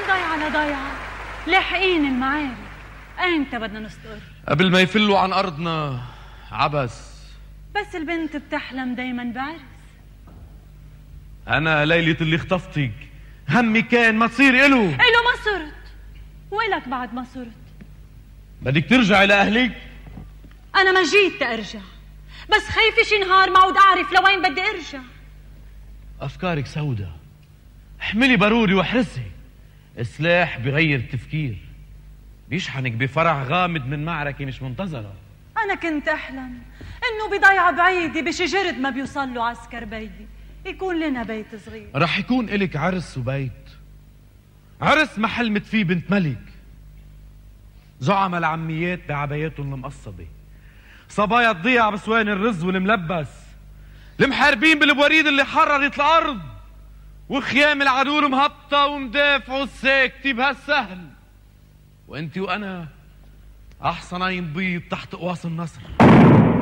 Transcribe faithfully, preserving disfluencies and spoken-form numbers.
ضيعة لضيعة لاحقين المعارك. ايمتى بدنا نستقر؟ قبل ما يفلوا عن أرضنا عبس. بس البنت بتحلم دايما بعرس. أنا ليلة اللي خطفتك همي كان ما تصير إله. إله ما صرت، وإلك بعد ما صرت. بدك ترجعي لأهلك؟ أنا ما جيت تأرجع، بس خايفة شي نهار ما عود أعرف لوين بدي أرجع. أفكارك سودة، احملي بارودي واحرسي. السلاح بغير التفكير، بيشحنك بفرح غامض من معركة مش منتظرة. أنا كنت أحلم إنه بضيعة بعيدة بشجرد ما بيوصل له عسكر بيدي يكون لنا بيت صغير. رح يكون إلك عرس وبيت، عرس ما حلمت فيه بنت ملك. زعماء العميات بعباياتهم المقصبة، صبايا تضيع بسوان الرز والملبس، المحاربين بالبوريد اللي حررت الأرض، وخيام العدو المهبطة ومدافعوا الساكتة بهالسهل. وانتي وأنا أحصنين بيض تحت قواس النصر.